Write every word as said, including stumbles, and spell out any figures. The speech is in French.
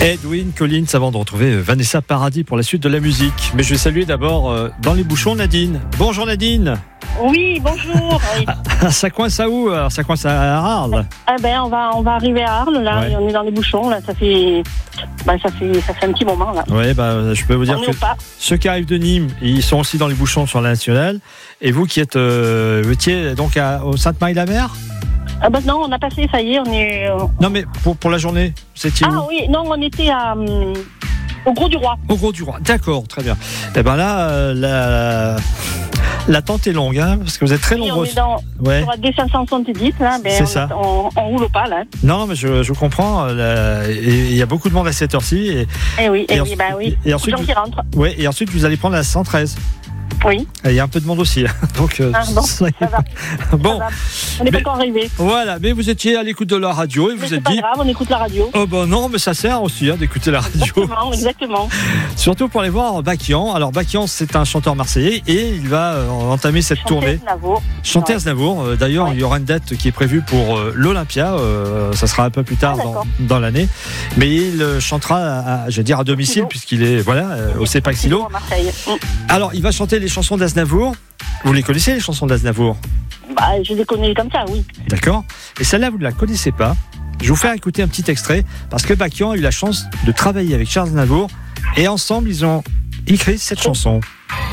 Edwyn Collins avant de retrouver Vanessa Paradis pour la suite de la musique. Mais je vais saluer d'abord euh, dans les bouchons Nadine. Bonjour Nadine. Oui, bonjour. Ah, ça coince à où alors? Ça coince à Arles? Ah ben on va on va arriver à Arles là, Ouais. et on est dans les bouchons là, ça fait ben, ça fait ça fait un petit moment là. Ouais, bah je peux vous dire On est que au pas. ceux qui arrivent de Nîmes, ils sont aussi dans les bouchons sur la nationale. Et vous qui êtes euh, vous étiez donc à, au Sainte-Marie-la-Mer? Ah ben non, on a passé, ça y est, on est euh, Non mais pour pour la journée, c'était Ah où? oui, non, on était à hum, au Gros du Roi. Au Gros du Roi. D'accord, très bien. Et ben là, euh, la l'attente est longue, hein, parce que vous êtes très Oui, on nombreux. est dans Ouais. sur la D cinq cent soixante-dix là, ben C'est on, ça. on, on roule au pas là. Non, mais je, je comprends. euh, et Il y a beaucoup de monde à cette heure-ci. Et, Eh oui, eh Et oui, ensuite- ben oui. et ensuite, Gens qui rentrent. ouais, et ensuite, vous allez prendre la cent treize. Oui. Et il y a un peu de monde aussi. Donc, euh, Ah, bon, soyez ça va. pas- bon, Ça va. On n'est Mais- pas encore arrivé. voilà. Mais vous étiez à l'écoute de la radio et Mais vous c'est êtes pas dit. grave, on écoute la radio. Oh ben non, mais ça sert aussi hein, d'écouter la radio. Exactement, exactement. Surtout pour aller voir Bakian. Alors Bakian, c'est un chanteur marseillais et il va euh, entamer cette tournée. Aznavour. Chanter Ouais. Aznavour. Euh, D'ailleurs, Ouais. il y aura une date qui est prévue pour euh, l'Olympia. Euh, ça sera un peu plus tard Ah, dans, d'accord. dans l'année. Mais il euh, chantera, à, je vais dire, à domicile Silo. puisqu'il est voilà euh, au C E P A C Silo. À Marseille. Mm. Alors, il va chanter les chansons d'Aznavour. Vous les connaissez, les chansons d'Aznavour? Bah, je les connais comme ça, oui. D'accord. Et celle-là, vous ne la connaissez pas. Je vais vous faire écouter un petit extrait parce que Bakian a eu la chance de travailler avec Charles Aznavour et ensemble, ils ont écrit cette chanson.